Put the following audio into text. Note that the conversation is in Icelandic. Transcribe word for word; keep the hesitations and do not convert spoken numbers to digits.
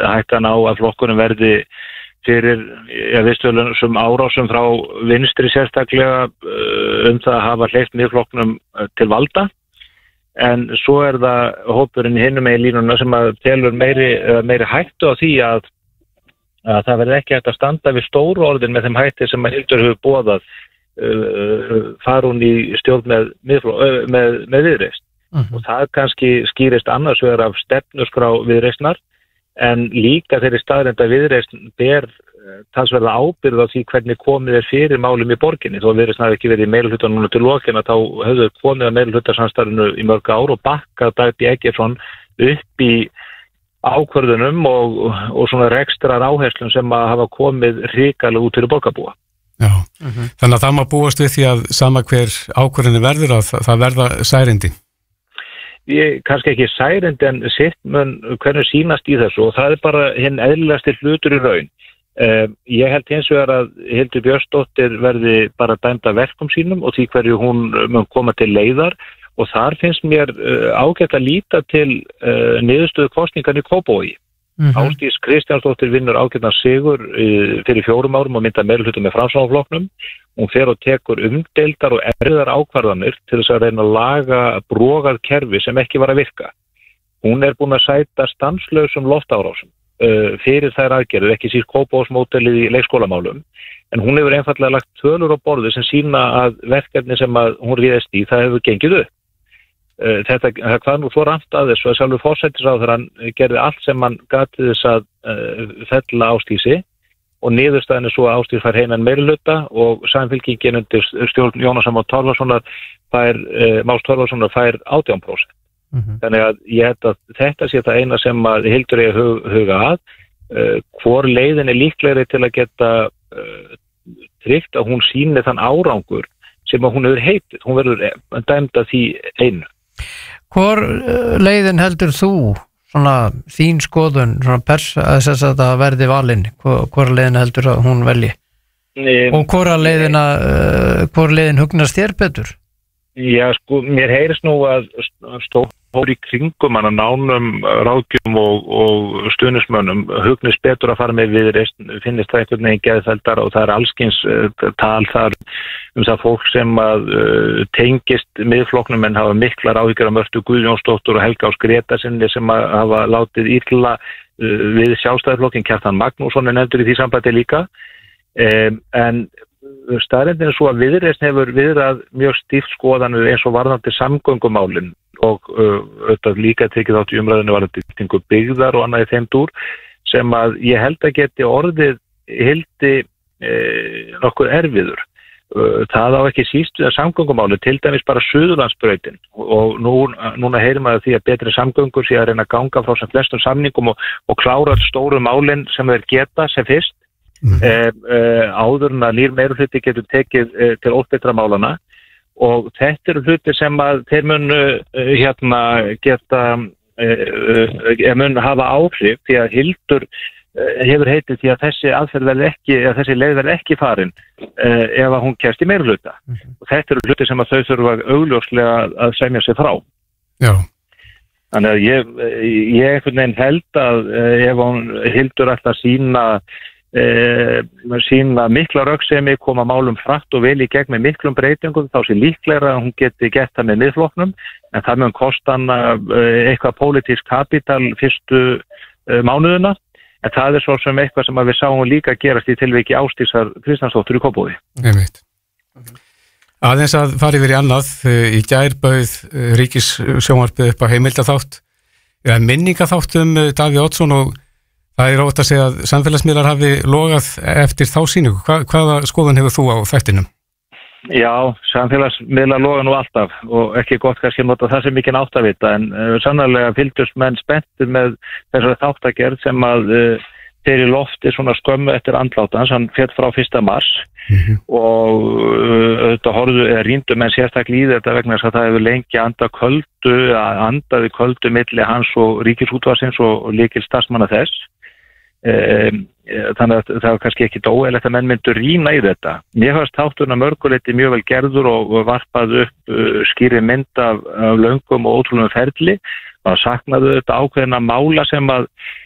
hættan á að flokkunum verði fyrir ja, viðstöðlum árásum frá vinstri sérstaklega um það að hafa hleypt Miðflokknum til valda. En svo er það hópurinn hinum megin línuna sem að telur meiri, meiri hættu á því að, að það verði ekki hægt að standa við stóru orðin með þeim hætti sem að Hildur hefur boðað uh, fara hún í stjórn með, uh, með, með Viðreisn. Uh-huh. Og það kannski skýrist annars vegar af stefnuskrá Viðreisnar en líka þeirri staðreynd að Viðreisn ber talsverða ábyrgð á því hvernig komið er fyrir málum í borginni. Þó Viðreisn hafi ekki verið í meirihluta núna til lokina, þá höfðu komið að meirihlutasamstarfinu í mörg ár og bakkað Dag B. Eggertsson upp í ákvörðunum og, og svona rekstrar áherslum sem að hafa komið hrikalega út fyrir borgarbúa. Já, uh-huh. Þannig að það má búast við því að sama hver ákvörðunni verður að það verða særindi. Ég, kannski ekki særindi en sitt mun hvernig sýnast í þessu og það er bara hinn eðlilegasti hlutur í raun. Uh, ég held hins vegar að Hildur Björnsdóttir verði bara dæmd af verkum sínum og því hverju hún mun koma til leiðar og þar finnst mér uh, ágætt að líta til uh, niðurstöðu kosningan í Kópavogi. Mm-hmm. Ásdís Kristjánsdóttir vinnur ágættan sigur uh, fyrir fjórum árum og mynda meirihluta með Framsóknarflokknum. Hún fer og tekur umdeildar og erfiðar ákvarðanir til þess að reyna að laga brogað kerfi sem ekki var að virka. Hún er búin að sæta stanslausum loftárásum fyrir þær aðgerðir, ekki síst Kópavogsmódelið í leikskólamálum, en hún hefur einfallega lagt tölur á borði sem sína að verkefni sem að hún réðist í, það hefur gengið upp. Þetta, það hvað nú svo ramt að þessu að sjálfur forsætisráðherrann gerði allt sem hann gati þess að uh, fella Ásdísi og niðurstaðan er svo að Ásdís fær heinan meirihluta og Samfylkingin undir stjórn Jónasar Más Torfasonar fær, uh, Más Torfasonar fær átján prósent. Mm-hmm. Þannig að ég held að þetta sé það eina sem að Hildur er að huga að uh, hvor leiðin er líklegri til að geta uh, tryggt að hún sýni þann árangur sem að hún hefur heitið. Hún verður dæmd að því einu. Hvor uh, leiðin heldur þú svona þín skoðun svona pers að þess að það verði valinn? Hvor, hvor leiðin heldur að hún velji? Nei, og hvora leiðin að uh, hvor leiðin hugnast þér betur? Já, sko, mér heyrist nú að stór í kringum hann að nánum ráðgjum og, og stuðnismönnum hugnist betur að fara með Viðreisn, finnist það einhvern veginn geðfeldar og það er allskyns uh, tal þar um það fólk sem að uh, tengist Miðflokknum en hafa miklar áhyggjur af Mörtu Guðjónsdóttur og Helga Ás Grétarsinni sem að hafa látið illa uh, við Sjálfstæðisflokkinn. Kjartan Magnússon er nefndur í því sambandi líka um, en staðreyndin er svo að Viðreisn hefur viðrað mjög stíft skoðanir eins og varðandi samgöngumálin og auðvitað uh, líka tekið átt í umræðinu varðandi byggðar og annað í þeim dúr sem að ég held að geti orðið hildi eh, nokkuð erfiður. Uh, það á ekki síst við að samgöngumáli, til dæmis bara Suðurlandsbrautin og nú, núna heyrim að því að betri samgöngur sé að reyna að ganga frá sem flestum samningum og, og klára stóru málin sem þeir geta sem fyrst. Mm. Eh, eh, áður en að nýr meirihluti getur tekið eh, til óbetra málana og þetta eru hluti sem að þeir mun eh, hérna geta eh, mun hafa áhrif því að Hildur eh, hefur heitið því að þessi aðferð verði ekki, eða þessi leið verði ekki farin eh, ef að hún kemst í meirihluta. Mm. Og þetta eru hluti sem að þau þurfa augljóslega að semja sig frá. Já. Þannig að ég, ég einhvern veginn held að eh, ef hún Hildur ætla að sína Eh, sína mikla röggsemi, koma málum frætt og vel í gegn með miklum breytingum, þá sé líklegra að hún geti gert það með Miðflokknum, en það mun kosta hann eh, eitthvað pólitísk kapital fyrstu eh, mánuðina, en það er svo sem eitthvað sem við sáum líka gerast í tilviki Ásdísar Kristjánsdóttur í Kópavogi. Einmitt. Aðeins að fara yfir í annað, í gær bauð Ríkissjónvarpið upp á heimildaþátt, eða minningaþátt um Davíð Oddsson og það er ótt að segja að samfélagsmiðlar hafi logað eftir þá sýningu. Hva, hvaða skoðun hefur þú á þættinum? Já, samfélagsmiðlar loga nú alltaf og ekki gott kannski nota það sem mikið átt að vita en uh, sannarlega fylgdust menn spenntir með þessari þáttagerð sem að uh, þeir í lofti svona skömmu eftir andlátans, hann féll frá fyrsta mars mm-hmm. og uh, auðvitað horfðu eða rýndu menn sérstaklega í þetta vegna þess að það hefur lengi andað köldu, andaði köldu milli hans og Ríkisútvarpsins og, og lykil starfsmanna þess. Um, þannig að það var kannski ekki óeðlilegt að menn myndu rýna í þetta. Mér fannst þátturinn að mörguleyti mjög vel gerður og varpað upp uh, skýri mynd af, af löngum og ótrúlegum ferli og saknaðu þetta ákveðina mála sem að